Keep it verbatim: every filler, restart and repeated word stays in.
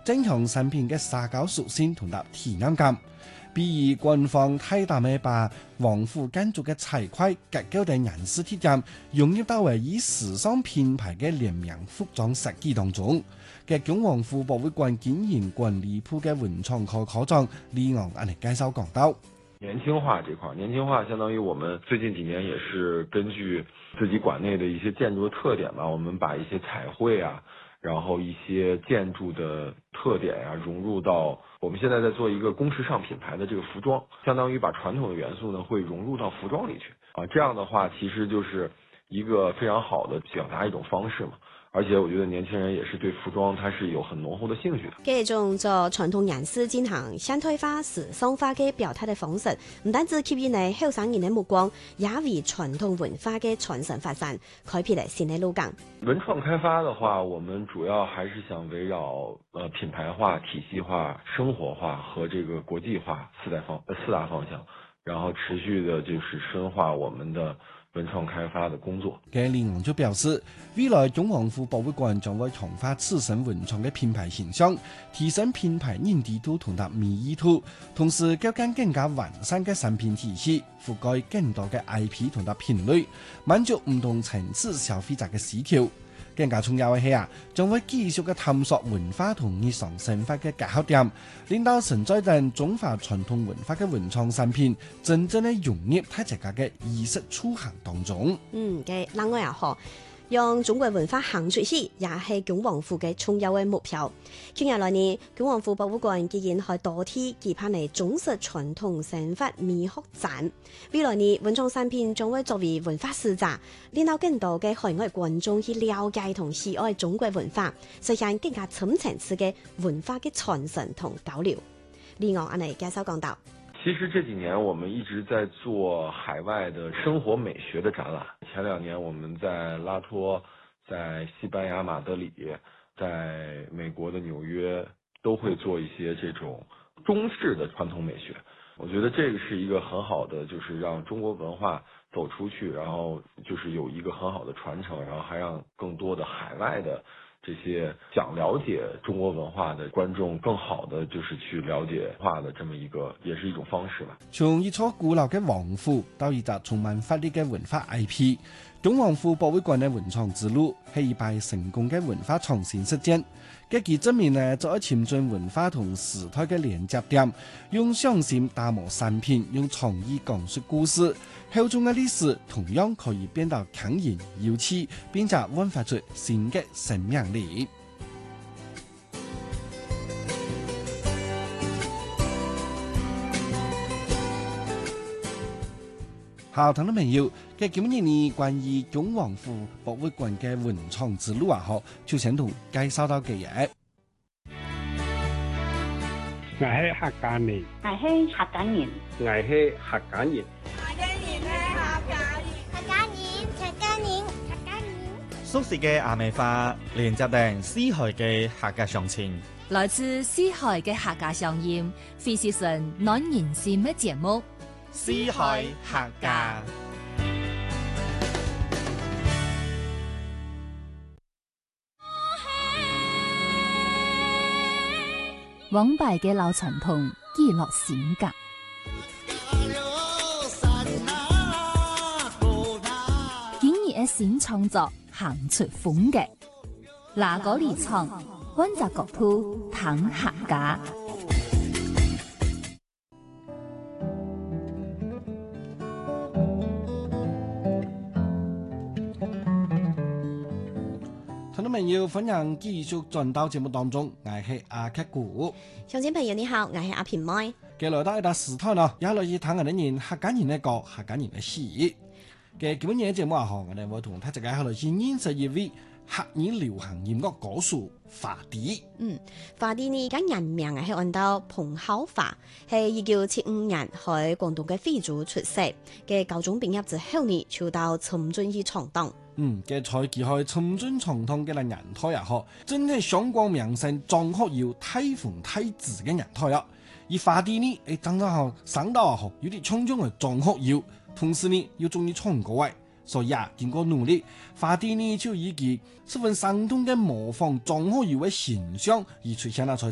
增強產品嘅社交屬性同埋體驗感。比如官方大膽嘅把王府建築嘅財規結構嘅顏色體驗融入到為以時尚品牌嘅聯名服裝設計當中。嘅恭王府博物館經營管理部嘅文創科科長李昂按嚟介紹講到。 年輕化這塊，年輕化相當於我們最近幾年也是根據自己館內的一些建築的特點吧，我們把一些彩繪啊，然後一些建築的特點啊融入到我們現在在做一個公時尚品牌的這個服裝，相當於把傳統的元素呢會融入到服裝裏去啊，這樣的話其實就是一個非常好的表達一種方式嘛。而且我覺得年輕人也是對服裝，它是有很濃厚的興趣的。 這種做傳統顏色進行現代化、時尚化嘅表達嘅方式，唔單止吸引嚟後生人嘅目光，也為傳統文化嘅傳承發展開闢了新嘅路徑。 文創開發的話，我們主要還是想圍繞呃品牌化、體系化、生活化和這個國際化四大方四大方向，然後持續的就是深化我們的文創開發的工作。 嘅李昂就表示，未來恭王府博物館將會強化自身文創嘅品牌形象，提升品牌認知度同埋美意度，同時構建更加完善嘅產品體系，覆蓋更多嘅 I P 同埋品類，滿足唔同層次消費者嘅需求。更加重要嘅係啊，將會繼續嘅探索文化同日常生活嘅結合點，令到承載緊中華傳統文化嘅文創產品，真正嘅融入大家嘅衣食住行當中。 嗯，嘅另外又好。讓中國文化行出去，也係恭王府嘅重要嘅目標。近日來呢，恭王府博物館既然喺多地舉辦嚟中式傳統生活美學展，未來呢文創產品將會作為文化市集，令到更多嘅海外觀眾去了解同喜愛中國文化，實現更加深層次嘅文化嘅傳承同交流。李昂按嚟介紹講到。 其實這幾年我們一直在做海外的生活美學的展覽。前兩年我們在拉脫、在西班牙馬德里、在美國的紐約都會做一些這種中式的傳統美學。我覺得這個是一個很好的，就是讓中國文化走出去，然後就是有一個很好的傳承，然後還讓更多的海外的這些想了解中國文化的觀眾更好的就是去了解化的這麼一個，也是一種方式吧。 從一座古老嘅王府到一隻充滿活力嘅文化 I P， 恭王府博物館嘅文創之路係一擺成功嘅文化創新實踐。嘅其證明呢，就係潛進文化同時代嘅連接點，用匠心打磨產品，用創意講述故事，厚重嘅歷史同樣可以變得強然有趣，並且煥發出新嘅生命力。好，聽眾朋友，嘅今年呢關於恭王府博物館嘅文創之路啊，嗬，就先同介紹到嘅嘢。 我係客家人， 我係客家人， 我係客家人， 客家人係客家人，客家人，客家人，客家人。 熟悉嘅亞美花連接定四海嘅客家鄉情， 來自四海嘅客家鄉音，非是純暖人心嘅節目。 四海客家， 往敗嘅老傳統記錄性格，今日嘅新創作行出風格，哪個離創換隻角度談客家。 要分享繼續進到節目當中，我係阿克古。 鄉親朋友你好，我係阿平妹。 嘅來到一笪時代咯，也來自睇人哋人客家人嘅歌、客家人嘅詩。嘅基本嘢節目啊，我哋會同大家來自認識一位客家流行音樂歌手華弟。 嗯，華弟呢而家人名係按到彭孝華，係一九七五年喺廣東嘅惠州出世嘅，高中畢業之後呢，就到深圳去闖蕩。 嗯，嘅在其開深圳闖蕩嘅人台啊，嗬，真係上光名聲，壯學要太風太子嘅人台啊。而華弟呢，誒，長得好，生得好，有啲衝衝嘅壯學要，同時呢又中意唱歌位，所以啊，經過努力，華弟呢就以其十分生動嘅模仿壯學要嘅形象而出現啦。